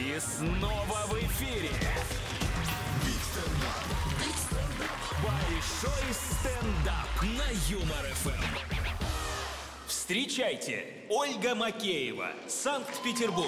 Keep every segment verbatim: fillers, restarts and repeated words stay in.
И снова в эфире большой стендап на Юмор эф эм. Встречайте, Ольга Макеева, Санкт-Петербург.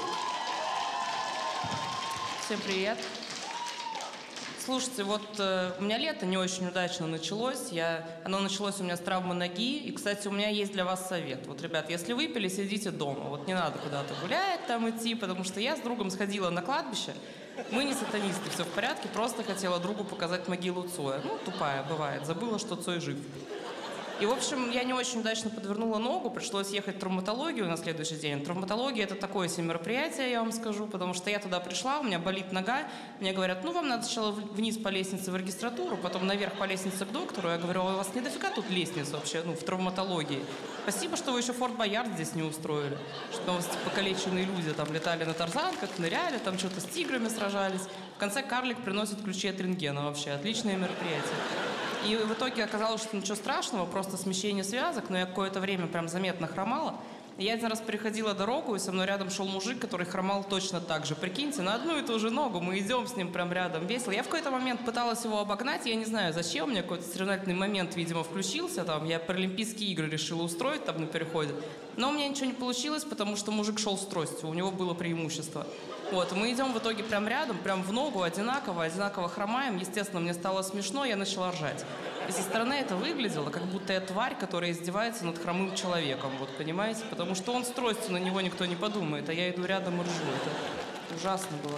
Всем привет. Слушайте, вот э, у меня лето не очень удачно началось. Я, оно началось у меня с травмы ноги. И, кстати, у меня есть для вас совет. Вот, ребят, если выпили, сидите дома. Вот не надо куда-то гулять, там идти, потому что я с другом сходила на кладбище. Мы не сатанисты, все в порядке. Просто хотела другу показать могилу Цоя. Ну, тупая бывает. Забыла, что Цой жив. И, в общем, я не очень удачно подвернула ногу, пришлось ехать в травматологию на следующий день. Травматология – это такое себе мероприятие, я вам скажу, потому что я туда пришла, у меня болит нога, мне говорят, ну, вам надо сначала вниз по лестнице в регистратуру, потом наверх по лестнице к доктору. Я говорю, а у вас не дофига тут лестниц вообще, ну, в травматологии. Спасибо, что вы еще Форт Боярд здесь не устроили, что у вас покалеченные люди там летали на тарзанках, ныряли, там что-то с тиграми сражались. В конце карлик приносит ключи от рентгена вообще, отличное мероприятие. И в итоге оказалось, что ничего страшного, просто смещение связок, но я какое-то время прям заметно хромала. И я один раз переходила дорогу, и со мной рядом шел мужик, который хромал точно так же. Прикиньте, на одну и ту же ногу, мы идем с ним прям рядом, весело. Я в какой-то момент пыталась его обогнать, я не знаю зачем, у меня какой-то соревновательный момент, видимо, включился, там, я паралимпийские игры решила устроить там на переходе. Но у меня ничего не получилось, потому что мужик шел с тростью, у него было преимущество. Вот, мы идем в итоге прям рядом, прям в ногу, одинаково, одинаково хромаем. Естественно, мне стало смешно, я начала ржать. И со стороны это выглядело, как будто я тварь, которая издевается над хромым человеком, вот, понимаете? Потому что он с тростью, на него никто не подумает, а я иду рядом и ржу. Это ужасно было.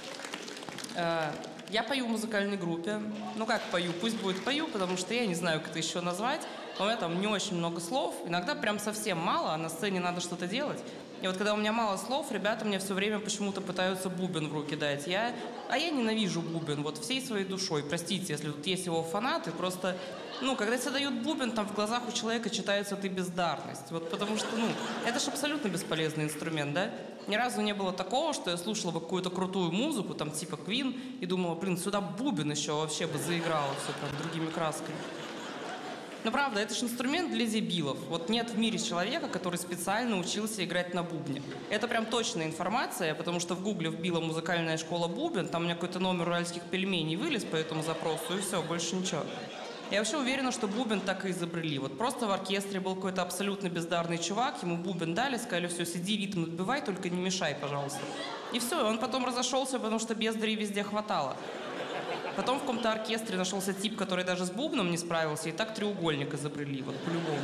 Я пою в музыкальной группе. Ну как пою? Пусть будет пою, потому что я не знаю, как это еще назвать. У меня там не очень много слов. Иногда прям совсем мало, а на сцене надо что-то делать. И вот когда у меня мало слов, ребята мне все время почему-то пытаются бубен в руки дать. Я, а я ненавижу бубен, вот всей своей душой. Простите, если тут есть его фанаты, просто... Ну, когда тебе дают бубен, там в глазах у человека читается «ты бездарность». Вот потому что, ну, это же абсолютно бесполезный инструмент, да? Ни разу не было такого, что я слушала бы какую-то крутую музыку, там типа Queen, и думала, блин, сюда бубен еще вообще бы заиграла все прям другими красками. Но правда, это же инструмент для дебилов. Вот нет в мире человека, который специально учился играть на бубне. Это прям точная информация, потому что в гугле вбила музыкальная школа бубен, там у меня какой-то номер уральских пельменей вылез по этому запросу, и все, больше ничего. Я вообще уверена, что бубен так и изобрели. Вот просто в оркестре был какой-то абсолютно бездарный чувак, ему бубен дали, сказали, все, сиди, ритм отбивай, только не мешай, пожалуйста. И все, он потом разошелся, потому что бездарей везде хватало. Потом в каком-то оркестре нашелся тип, который даже с бубном не справился, и так треугольник изобрели, вот по-любому.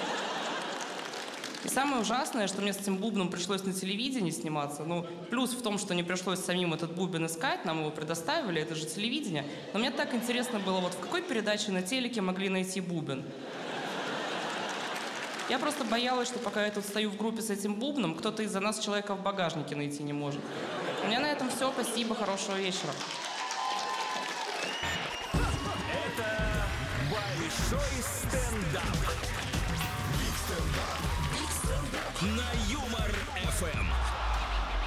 И самое ужасное, что мне с этим бубном пришлось на телевидении сниматься. Ну, плюс в том, что не пришлось самим этот бубен искать, нам его предоставили, это же телевидение. Но мне так интересно было, вот в какой передаче на телеке могли найти бубен? Я просто боялась, что пока я тут стою в группе с этим бубном, кто-то из-за нас человека в багажнике найти не может. У меня на этом все, спасибо, хорошего вечера. Это большой стендап на Юмор эф эм.